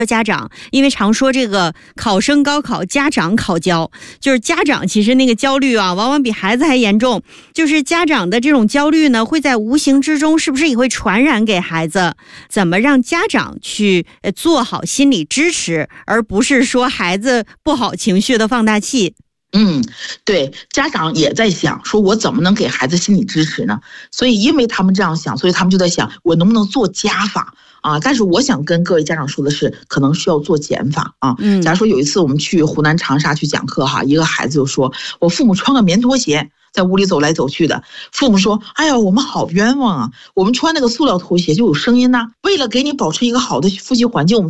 家长，因为常说这个考生高考，家长考焦，就是家长其实那个焦虑啊，往往比孩子还严重。就是家长的这种焦虑呢，会在无形之中是不是也会传染给孩子？怎么让家长去做好心理支持，而不是说孩子不好情绪的放大器？ 对，家长也在想说我怎么能给孩子心理支持呢？所以因为他们这样想，所以他们就在想我能不能做加法啊？但是我想跟各位家长说的是，可能需要做减法啊。假如说有一次我们去湖南长沙去讲课哈，一个孩子就说我父母穿个棉拖鞋在屋里走来走去的，父母说哎呀我们好冤枉啊，我们穿那个塑料拖鞋就有声音呐，为了给你保持一个好的学习环境，我们